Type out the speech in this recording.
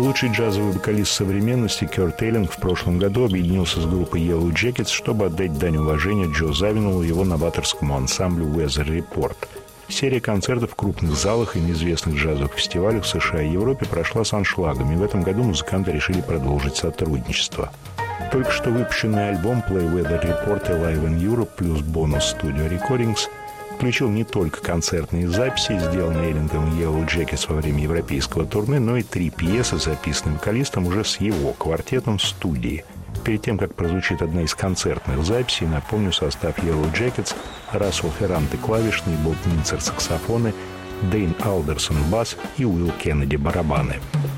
Лучший джазовый вокалист современности Кёрт Эллинг в прошлом году объединился с группой Yellow Jackets, чтобы отдать дань уважения Джо Завинолу и его новаторскому ансамблю Weather Report. Серия концертов в крупных залах и неизвестных джазовых фестивалях в США и Европе прошла с аншлагом, и в этом году музыканты решили продолжить сотрудничество. Только что выпущенный альбом Play Weather Report Live in Europe плюс бонус Studio Recordings включил не только концертные записи, сделанные Эллингом и Yellow Jackets во время европейского турне, но и 3 пьесы, записанные вокалистом уже с его квартетом в студии. Перед тем, как прозвучит одна из концертных записей, напомню состав Yellow Jackets: Рассел Ферранте клавишные, Боб Минцер саксофоны, Дэйн Алдерсон бас и Уилл Кеннеди барабаны.